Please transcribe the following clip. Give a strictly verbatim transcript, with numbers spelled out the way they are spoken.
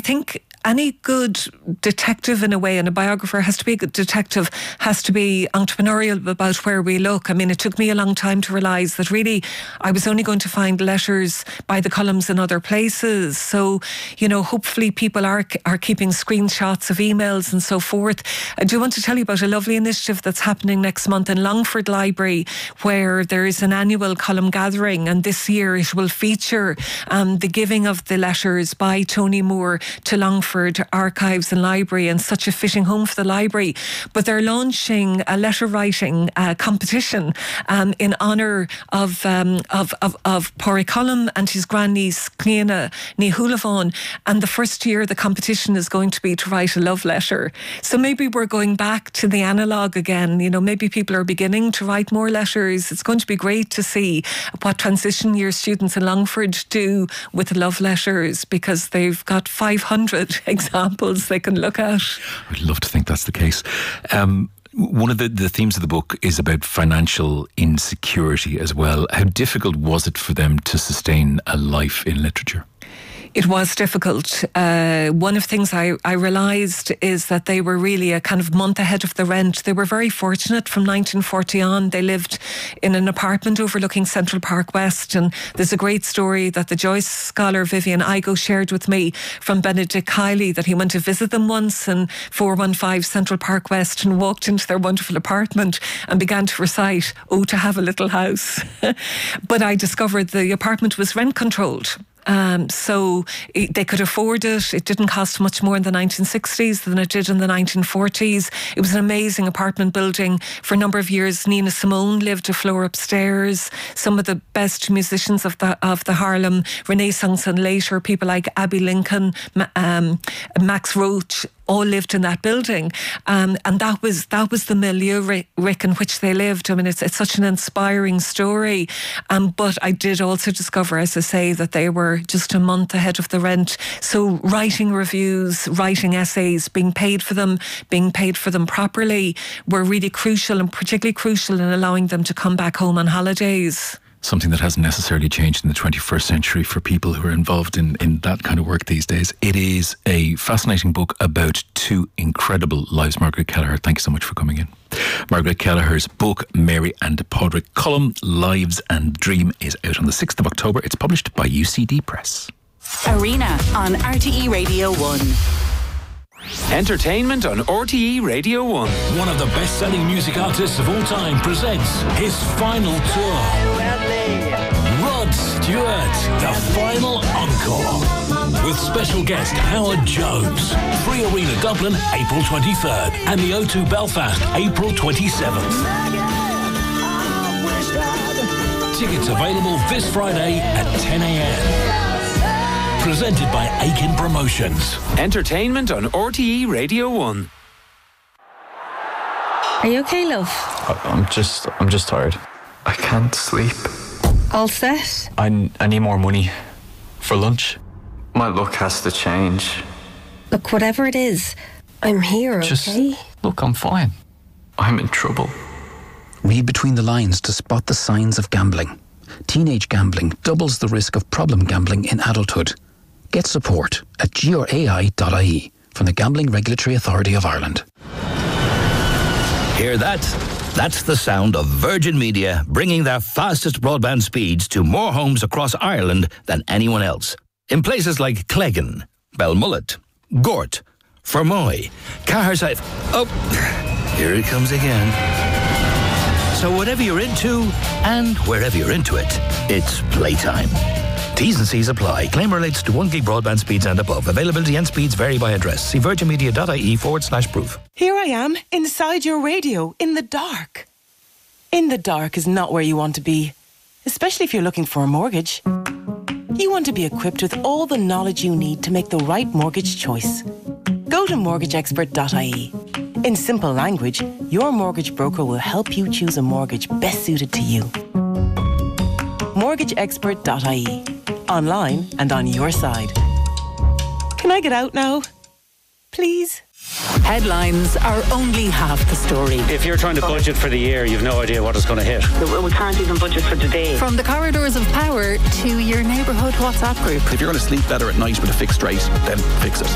think any good detective, in a way, and a biographer has to be a good detective, has to be entrepreneurial about where we look. I mean, it took me a long time to realise that really I was only going to find letters by the columns in other places. So, you know, hopefully people are are keeping screenshots of emails and so forth. I do want to tell you about a lovely initiative that's happening next month in Longford Library, where there is an annual column gathering, and this year it will feature um, the giving of the letters by Tony Moore to Longford Archives and Library, and such a fitting home for the library. But they're launching a letter writing uh, competition um, in honour of, um, of of of Pádraig Colum and his grandniece Cleana ní Thuilleabháin. And the first year the competition is going to be to write a love letter. So maybe we're going back to the analogue again. You know, maybe people are beginning to write more letters. It's going to be great to see what transition year students in Longford do with love letters, because they've got five hundred examples they can look at. I'd love to think that's the case. Um, one of the, the themes of the book is about financial insecurity as well. How difficult was it for them to sustain a life in literature? It was difficult. Uh, one of the things I, I realised is that they were really a kind of month ahead of the rent. They were very fortunate from nineteen forty on. They lived in an apartment overlooking Central Park West, and there's a great story that the Joyce scholar Vivian Igo shared with me from Benedict Kiley, that he went to visit them once in four one five Central Park West and walked into their wonderful apartment and began to recite, "Oh, to have a little house." But I discovered the apartment was rent controlled. Um, so it, they could afford it. It didn't cost much more in the nineteen sixties than it did in the nineteen forties. It was an amazing apartment building. For a number of years, Nina Simone lived a floor upstairs. Some of the best musicians of the of the Harlem Renaissance and later, people like Abbey Lincoln, um, Max Roach, all lived in that building, um, and that was that was the milieu, Rick, in which they lived. I mean, it's it's such an inspiring story. Um, but I did also discover, as I say, that they were just a month ahead of the rent. So writing reviews, writing essays, being paid for them, being paid for them properly, were really crucial, and particularly crucial in allowing them to come back home on holidays. Something that hasn't necessarily changed in the twenty-first century for people who are involved in, in that kind of work these days. It is a fascinating book about two incredible lives. Margaret Kelleher, thank you so much for coming in. Margaret Kelleher's book, Mary and Pádraig Colum, Lives and Dream, is out on the sixth of October. It's published by U C D Press. Arena on R T E Radio one. Entertainment on R T E Radio one. One of the best-selling music artists of all time presents his final tour. Rod Stewart, the final encore. With special guest Howard Jones. Free Arena Dublin, April twenty-third. And the O two Belfast, April twenty-seventh. Tickets available this Friday at ten a.m. Presented by Aiken Promotions. Entertainment on R T E Radio one. Are you okay, love? I'm just, I'm just tired. I can't sleep. All set? I, I need more money for lunch. My luck has to change. Look, whatever it is, I'm here, just, okay? Look, I'm fine. I'm in trouble. Read between the lines to spot the signs of gambling. Teenage gambling doubles the risk of problem gambling in adulthood. Get support at g r a i dot i e from the Gambling Regulatory Authority of Ireland. Hear that? That's the sound of Virgin Media bringing their fastest broadband speeds to more homes across Ireland than anyone else. In places like Cleggan, Belmullet, Gort, Fermoy, Caherside... Oh, here it comes again. So whatever you're into, and wherever you're into it, it's playtime. T's and C's apply. Claim relates to one gig broadband speeds and above. Availability and speeds vary by address. See virginmedia.ie forward slash proof. Here I am, inside your radio, in the dark. In the dark is not where you want to be, especially if you're looking for a mortgage. You want to be equipped with all the knowledge you need to make the right mortgage choice. Go to mortgage expert dot i e. In simple language, your mortgage broker will help you choose a mortgage best suited to you. mortgage expert dot i e. Online and on your side. Can I get out now? Please? Headlines are only half the story. If you're trying to budget for the year, you've no idea what it's going to hit. We can't even budget for today. From the corridors of power to your neighbourhood WhatsApp group. If you're going to sleep better at night with a fixed rate, then fix it.